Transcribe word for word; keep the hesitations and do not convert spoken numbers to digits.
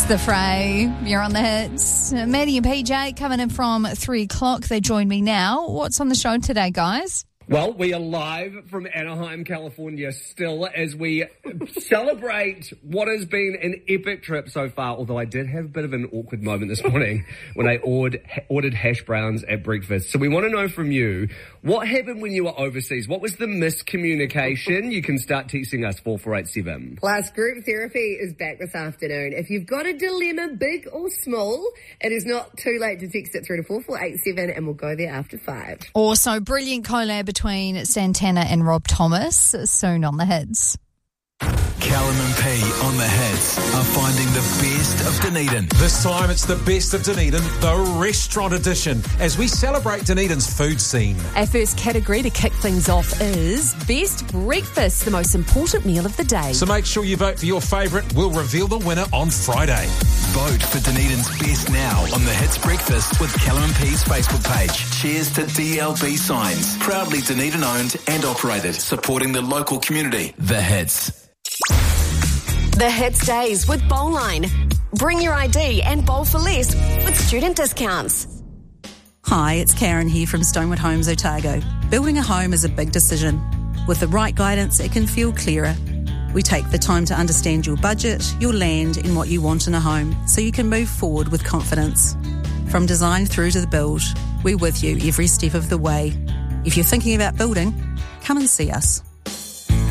The Fray, you're on the hits. Maddie and P J coming in from three o'clock. They join me now. What's on the show today, guys? Well, we are live from Anaheim, California still as we celebrate what has been an epic trip so far, although I did have a bit of an awkward moment this morning when I ordered, ordered hash browns at breakfast. So we want to know from you, what happened when you were overseas? What was the miscommunication? You can start texting us, four four eight seven. Plus, group therapy is back this afternoon. If you've got a dilemma, big or small, it is not too late to text it through to four four eight seven and we'll go there after five. Also, brilliant collab between Santana and Rob Thomas, soon on the hits. Callum and P on the hits are finding the best of Dunedin. This time it's the best of Dunedin, the restaurant edition, as we celebrate Dunedin's food scene. Our first category to kick things off is Best Breakfast, the most important meal of the day. So make sure you vote for your favourite. We'll reveal the winner on Friday. Vote for Dunedin's best now on the Hits Breakfast with Callum and P's Facebook page. Cheers to D L B Signs, proudly Dunedin owned and operated, supporting the local community. The Hits. The Hits Days with Bowline. Bring your I D and bowl for less with student discounts. Hi, it's Karen here from Stonewood Homes, Otago. Building a home is a big decision. With the right guidance, it can feel clearer. We take the time to understand your budget, your land, and what you want in a home, so you can move forward with confidence. From design through to the build, we're with you every step of the way. If you're thinking about building, come and see us.